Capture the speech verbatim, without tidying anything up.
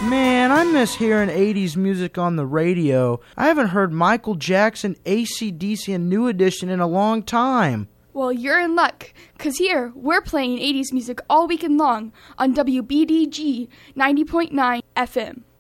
Man, I miss hearing eighties music on the radio. I haven't heard Michael Jackson, A C D C, and New Edition in a long time. Well, you're in luck, 'cause here, we're playing eighties music all weekend long on W B D G ninety point nine F M.